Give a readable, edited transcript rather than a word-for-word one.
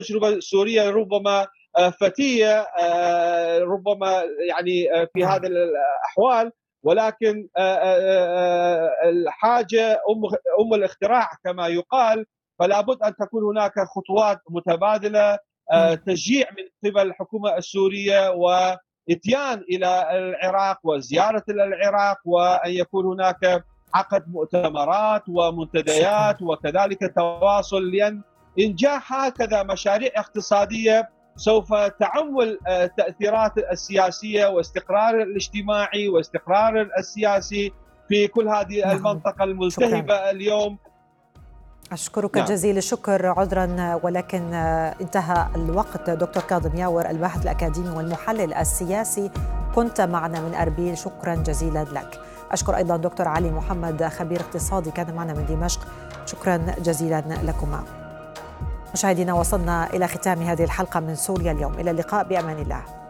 التجربة السورية ربما فتية، ربما يعني في نعم. هذه الأحوال، ولكن الحاجة أم الاختراع كما يقال. فلا بد أن تكون هناك خطوات متبادلة، تشجيع من قبل الحكومة السورية وإتيان إلى العراق وزيارة إلى العراق، وأن يكون هناك عقد مؤتمرات شكرا. ومنتديات وكذلك تواصل، لأن إنجاح هكذا مشاريع اقتصادية سوف تعم التأثيرات السياسية واستقرار الاجتماعي واستقرار السياسي في كل هذه نعم. المنطقة شكرا. الملتهبة اليوم. أشكرك نعم. جزيل الشكر، عذرا ولكن انتهى الوقت. دكتور كاظم ياور، الباحث الأكاديمي والمحلل السياسي، كنت معنا من أربيل، شكرا جزيلا لك. أشكر أيضا دكتور علي محمد، خبير اقتصادي، كان معنا من دمشق، شكرا جزيلا لكما. مشاهدينا، وصلنا إلى ختام هذه الحلقة من سوريا اليوم، إلى اللقاء بأمان الله.